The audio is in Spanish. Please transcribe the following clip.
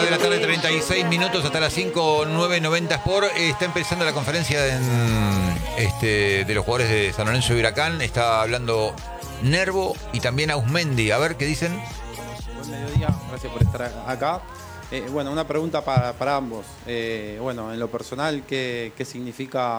de la tarde, 36 minutos hasta las 5, 9:90 Sport. Está empezando la conferencia de los jugadores de San Lorenzo y Huracán. Está hablando Nervo y también Ausmendi. A ver qué dicen. Buen mediodía, gracias por estar acá. Bueno, una pregunta para ambos. Bueno, en lo personal, ¿qué significa